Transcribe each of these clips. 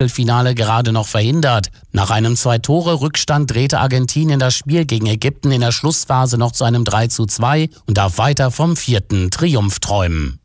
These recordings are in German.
Achtelfinale gerade noch verhindert. Nach einem 2-Tore-Rückstand drehte Argentinien das Spiel gegen Ägypten in der Schlussphase noch zu einem 3:2 und darf weiter vom 4. Triumph träumen.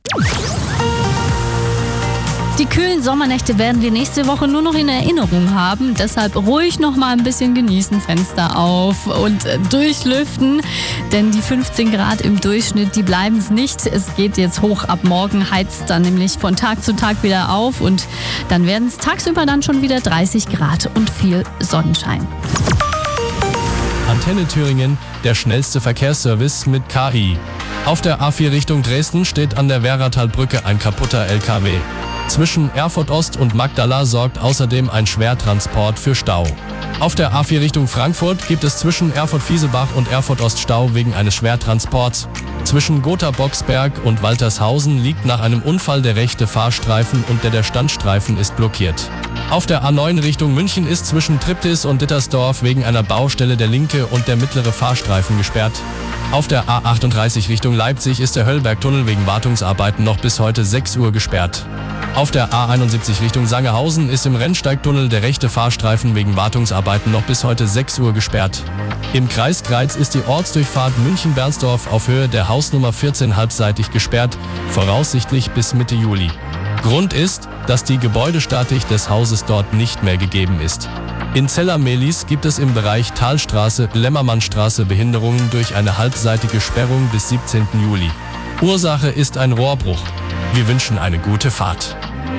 Die kühlen Sommernächte werden wir nächste Woche nur noch in Erinnerung haben. Deshalb ruhig noch mal ein bisschen genießen, Fenster auf und durchlüften. Denn die 15 Grad im Durchschnitt, die bleiben es nicht. Es geht jetzt hoch. Ab morgen heizt dann nämlich von Tag zu Tag wieder auf. Und dann werden es tagsüber dann schon wieder 30 Grad und viel Sonnenschein. Antenne Thüringen, der schnellste Verkehrsservice mit KI. Auf der A4 Richtung Dresden steht an der Werratalbrücke ein kaputter LKW. Zwischen Erfurt Ost und Magdala sorgt außerdem ein Schwertransport für Stau. Auf der A4 Richtung Frankfurt gibt es zwischen Erfurt-Fiesebach und Erfurt Ost Stau wegen eines Schwertransports. Zwischen Gotha-Boxberg und Waltershausen liegt nach einem Unfall der rechte Fahrstreifen und der Standstreifen ist blockiert. Auf der A9 Richtung München ist zwischen Triptis und Dittersdorf wegen einer Baustelle der linke und der mittlere Fahrstreifen gesperrt. Auf der A38 Richtung Leipzig ist der Höllbergtunnel wegen Wartungsarbeiten noch bis heute 6 Uhr gesperrt. Auf der A71 Richtung Sangerhausen ist im Rennsteigtunnel der rechte Fahrstreifen wegen Wartungsarbeiten noch bis heute 6 Uhr gesperrt. Im Kreis Greiz ist die Ortsdurchfahrt München-Bernsdorf auf Höhe der Hausnummer 14 halbseitig gesperrt, voraussichtlich bis Mitte Juli. Grund ist, dass die Gebäudestatik des Hauses dort nicht mehr gegeben ist. In Zella-Mehlis gibt es im Bereich Talstraße-Lämmermannstraße Behinderungen durch eine halbseitige Sperrung bis 17. Juli. Ursache ist ein Rohrbruch. Wir wünschen eine gute Fahrt.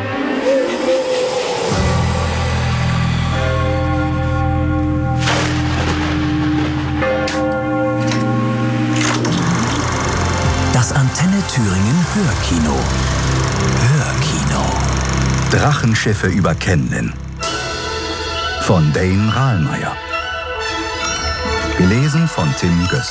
Das Antenne Thüringen Hörkino. Hörkino. Drachenschiffe über Kenlin. Von Dane Rahlmeier. Gelesen von Tim Göß.